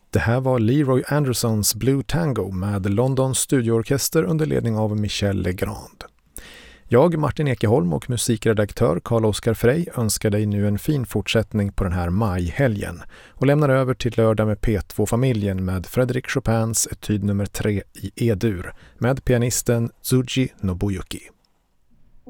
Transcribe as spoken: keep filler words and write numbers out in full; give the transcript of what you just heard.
Det här var Leroy Andersons Blue Tango med Londons studioorkester under ledning av Michel Legrand. Jag, Martin Ekeholm och musikredaktör Carl-Oskar Frey önskar dig nu en fin fortsättning på den här majhelgen och lämnar över till lördag med P två-familjen med Frédéric Chopins etyd nummer tre i E-dur med pianisten Tsuji Nobuyuki.